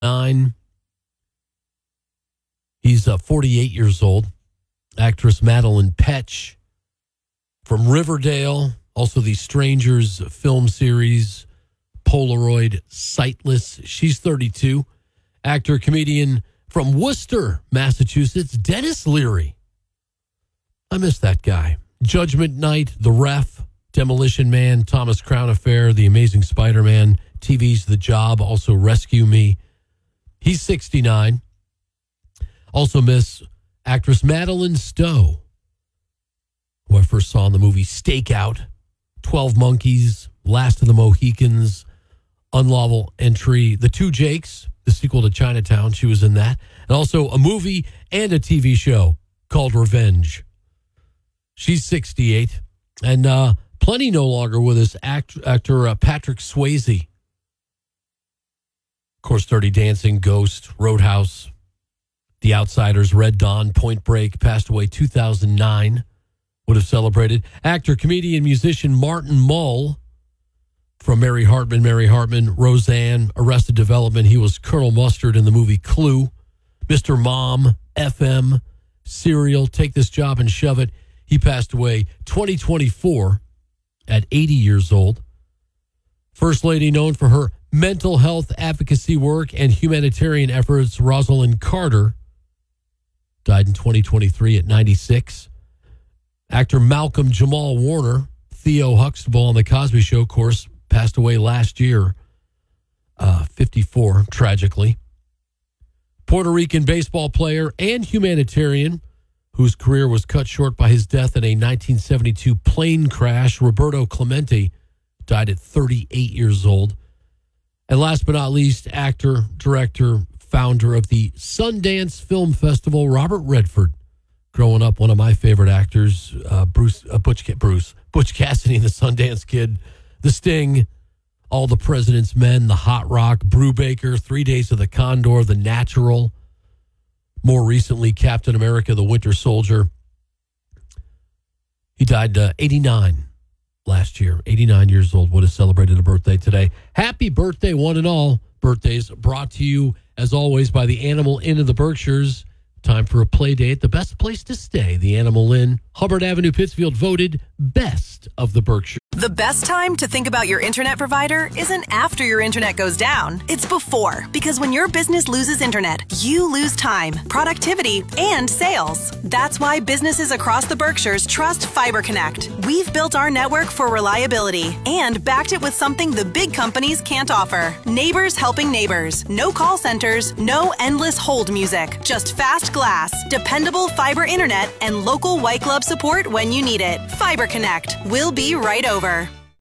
9. He's 48 years old. Actress Madeline Petch from Riverdale. Also the Strangers film series, Polaroid Sightless. She's 32. Actor, comedian from Worcester, Massachusetts, Dennis Leary. I miss that guy. Judgment Night, The Ref, Demolition Man, Thomas Crown Affair, The Amazing Spider-Man, TV's The Job, also Rescue Me. He's 69. Also miss actress Madeline Stowe, who I first saw in the movie Stakeout, 12 Monkeys, Last of the Mohicans, Unlawful Entry, The Two Jakes, the sequel to Chinatown. She was in that. And also a movie and a TV show called Revenge. She's 68. And plenty no longer with us, actor Patrick Swayze. Of course, Dirty Dancing, Ghost, Roadhouse, The Outsiders, Red Dawn, Point Break, passed away 2009. Would have celebrated. Actor, comedian, musician Martin Mull from Mary Hartman, Roseanne, Arrested Development. He was Colonel Mustard in the movie Clue. Mr. Mom, FM, Serial, Take This Job and Shove It. He passed away 2024 at 80 years old. First Lady known for her mental health advocacy work and humanitarian efforts, Rosalind Carter, died in 2023 at 96. Actor Malcolm Jamal Warner, Theo Huxtable on The Cosby Show, of course, passed away last year, 54, tragically. Puerto Rican baseball player and humanitarian whose career was cut short by his death in a 1972 plane crash, Roberto Clemente, died at 38 years old. And last but not least, actor, director, founder of the Sundance Film Festival, Robert Redford. Growing up, one of my favorite actors, Butch Cassidy and the Sundance Kid, The Sting, All the President's Men, The Hot Rock, Brubaker, 3 Days of the Condor, The Natural. More recently, Captain America, The Winter Soldier. He died 89 last year. 89 years old. Would have celebrated a birthday today. Happy birthday, one and all. Birthdays brought to you, as always, by the Animal Inn of the Berkshires. Time for a play date. The best place to stay, the Animal Inn. Hubbard Avenue, Pittsfield, voted best of the Berkshires. The best time to think about your internet provider isn't after your internet goes down. It's before, because when your business loses internet, you lose time, productivity, and sales. That's why businesses across the Berkshires trust Fiber Connect. We've built our network for reliability and backed it with something the big companies can't offer. Neighbors helping neighbors. No call centers, no endless hold music. Just fast glass, dependable fiber internet, and local white glove support when you need it. Fiber Connect. We'll be right over.